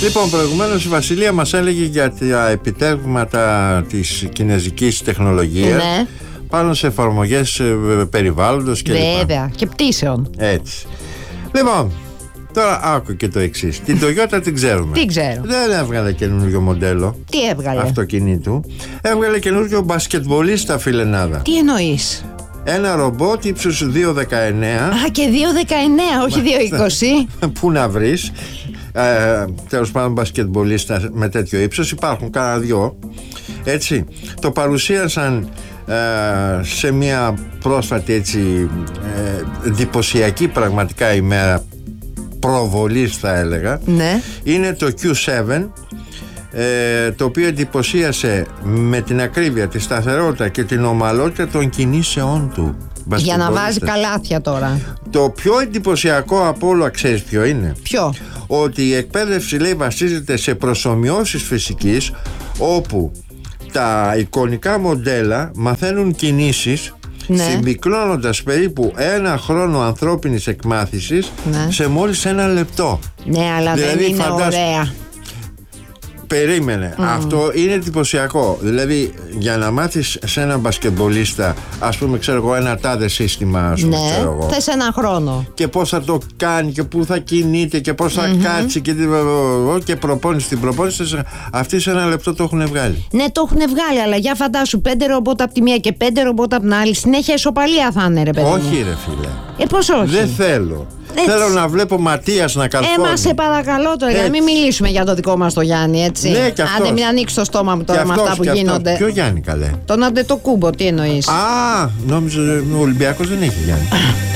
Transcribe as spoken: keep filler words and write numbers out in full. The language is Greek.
Λοιπόν, προηγουμένως η Βασιλεία μας έλεγε για τα επιτεύγματα της κινεζικής τεχνολογίας, ναι, πάνω σε εφαρμογές περιβάλλοντος κλπ. Βέβαια, και πτήσεων. Έτσι. Λοιπόν, τώρα άκου και το εξής. Την Toyota την ξέρουμε. Τι ξέρω. Δεν έβγαλε καινούριο μοντέλο. Τι έβγαλε? Αυτοκινήτου. Έβγαλε καινούριο μπασκετμπολίστα, φιλενάδα. Τι εννοείς? Ένα ρομπότ ύψους δύο δεκαεννέα. Α, και δύο δεκαεννέα, όχι δύο είκοσι. Πού να βρεις. Ε, τέλος πάντων, μπασκετμπολίστα με τέτοιο ύψος υπάρχουν κάνα δυο. Έτσι. Το παρουσίασαν ε, σε μια πρόσφατη, έτσι, ε, εντυπωσιακή πραγματικά ημέρα προβολής, θα έλεγα. Ναι. Είναι το κιου επτά, ε, το οποίο εντυπωσίασε με την ακρίβεια, τη σταθερότητα και την ομαλότητα των κινήσεών του. Για να βάζει καλάθια τώρα. Το πιο εντυπωσιακό από όλα, ξέρεις ποιο είναι? Ποιο? Ότι η εκπαίδευση, λέει, βασίζεται σε προσομοιώσεις φυσικής, όπου τα εικονικά μοντέλα μαθαίνουν κινήσεις, ναι, συμπυκνώνοντας περίπου ένα χρόνο ανθρώπινης εκμάθησης, ναι, σε μόλις ένα λεπτό. Ναι, αλλά δηλαδή, δεν είναι φαντάσου... ωραία. Περίμενε. Mm. Αυτό είναι εντυπωσιακό. Δηλαδή, για να μάθεις σε έναν μπασκετμπολίστα, ας πούμε, ξέρω εγώ, ένα τάδε σύστημα, ας πούμε, ναι, ξέρω εγώ, θες ένα χρόνο. Και πώς θα το κάνει και πού θα κινείται και πώς θα mm-hmm. κάτσει και, και προπόνηση την προπόνηση. Αυτοί σε ένα λεπτό το έχουν βγάλει. Ναι, το έχουν βγάλει, αλλά για φαντάσου, πέντε ρομπότ από τη μία και πέντε ρομπότ από την άλλη. Συνέχεια ισοπαλία θα είναι, ρε παιδί. Όχι, ρε φίλε. Ε, πώς όχι? Δεν θέλω. Έτσι. Θέλω να βλέπω Ματίας να καλφώνει. Ε, μα σε παρακαλώ τώρα, για να μην μιλήσουμε για το δικό μας το Γιάννη, έτσι. Ναι, και αυτός. Άντε, μην ανοίξει το στόμα μου τώρα με αυτά που γίνονται. Ποιο Γιάννη, καλέ? Τον Αντετοκούμπο, τι εννοείς? Α, νόμιζα ο Ολυμπιακός δεν έχει Γιάννη.